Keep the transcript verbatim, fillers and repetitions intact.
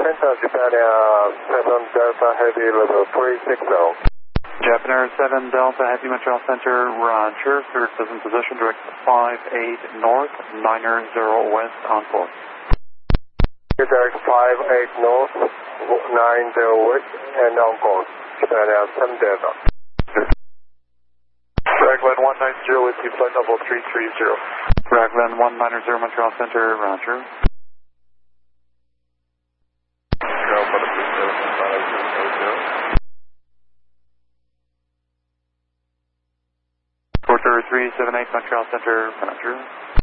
Center, Japan Air seven Delta Heavy level three six zero. Japan Air seven Delta Heavy Montreal Center, roger. Spirit is in position, direct five eight north, niner zero west on course. Direct five eight north, nine zero west and on course. Japan Air seven Delta. Raglan one nine zero with you, flight level three three zero. Raglan one nine zero Montreal Center, roger. Porter three seven eight Montreal Center, roger.